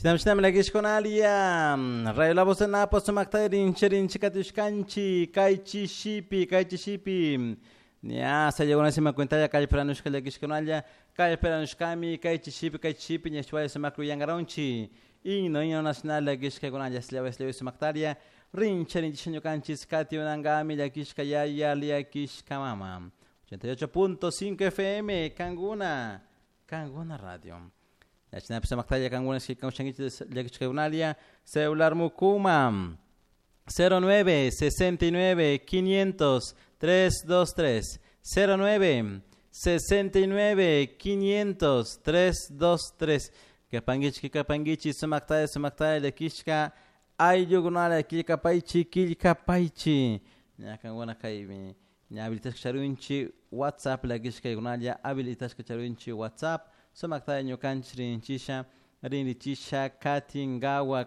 Shinam la kishkonalia Radio La Voz de Napo Sumaktarin Cherin Chikatushkanchi Kaichi Shipi Nia sa llegó una cuenta ya calle Peranushka la kishkonalia calle Peranushkami Kaichi Shipi Nyashwai Sumakruyangaronchi y no nacional la kishkonalia Slave Sumaktaria Rin Cherin Chinyokanchis Kationangami la kishkaya lia kishkamama 88.5 FM Kanguna Radio. La China Pisa Kanguna Legichunalia, celular Mukuma 09 69 500 323 09 69 500 323 Kapangichi Sumaktaya Lekishka Ayugunala Kilka Paichi Nakanguna Kaimi Habilitas Charunchi WhatsApp Legishka Gunalia Habilitas Charunchi WhatsApp Sumaktaya Nyokanchi Chisha Rini Chisha Katingawa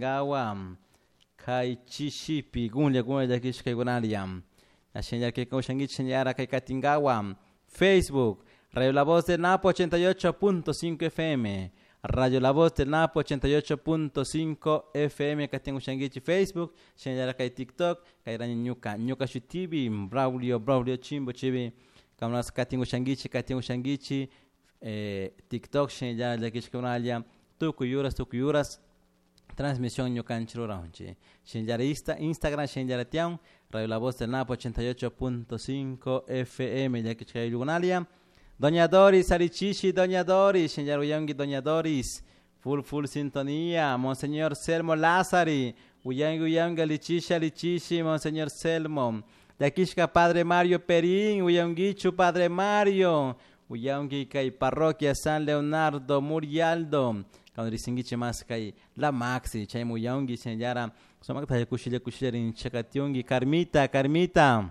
Kai Chishipi Gunya Kishka Gunaliam Ashenya Koshangichi Yara Kai Katingawa Facebook Radio La Voz de Napo 88.5 FM Radio La Voz de Napo 88.5 FM Katingu Shangichi Facebook Shenyara Kai TikTok Kai Rani Nyuka TV Braulio Chimbo Chibi Kamunas Katingu Shangichi TikTok Shenyara Lekishkonalia Tukuyuras transmisión Nyokanchiro Raunchi Shenyara Instagram Shenyara Tian Radio La Voz de Napo 88.5 FM Lekishkonalia Doña Doris Arichishi Doña Doris Shenyara Doña Doris full sintonía Monseñor Selmo Lázari Uyanga Lichishi Monseñor Selmo Yakishka Padre Mario Perín Uyangichu Padre Mario Uyangi Kai Parroquia San Leonardo Murialdo Kaundrisingichi más Kai La Maxi Chay Muyangi Shenyara Somakta Kushile Chakatiungi Carmita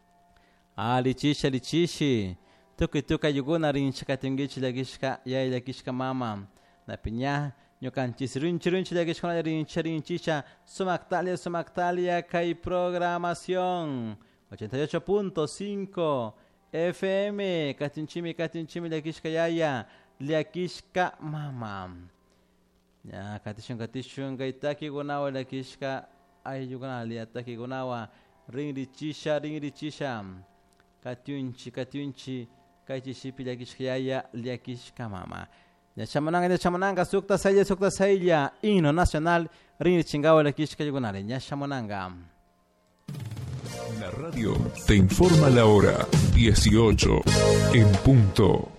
Lichishi Tuka yuguna rin chakatungichi lagishka yay lagishka mama na piña nyokanchis rinchi lagishka rinchicha sumaktalia kai programación 88.5 FM katinchimi lagishka yaya lagishka mama ya katishun gaitaki gunawa lagishka ay yuguna liataki gunawa rinrichisha katunchi Kaichi Shipi Yakishkaya Liakishka Mama. Yachamonanga Sukta Saya, Himno Nacional, Rini Chingao Lakishka Yugunare, Yachamonanga. La radio te informa la hora 18 en punto.